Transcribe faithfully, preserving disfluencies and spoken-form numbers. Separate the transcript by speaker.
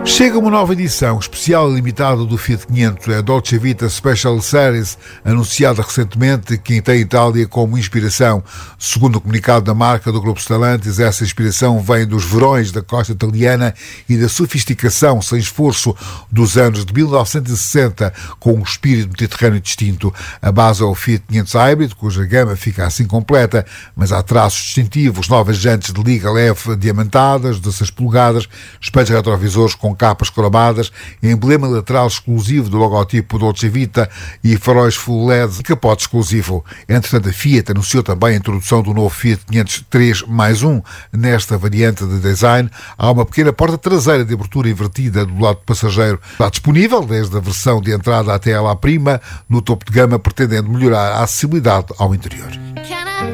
Speaker 1: Chega uma nova edição especial e limitada do Fiat quinhentos, a Dolce Vita Special Series, anunciada recentemente, que tem a Itália como inspiração. Segundo o comunicado da marca do Grupo Stellantis, essa inspiração vem dos verões da costa italiana e da sofisticação sem esforço dos anos de mil novecentos e sessenta, com um espírito mediterrâneo distinto. A base é o Fiat quinhentos Hybrid, cuja gama fica assim completa, mas há traços distintivos, novas jantes de liga leve diamantadas, dezasseis polegadas, espelhos retrovisores com capas cromadas, emblema lateral exclusivo do logotipo Dolce Vita e faróis Full L E D e capote exclusivo. Entretanto, a Fiat anunciou também a introdução do novo Fiat quinhentos três mais um. Nesta variante de design, há uma pequena porta traseira de abertura invertida do lado do passageiro. Está disponível desde a versão de entrada até a La Prima, no topo de gama, pretendendo melhorar a acessibilidade ao interior.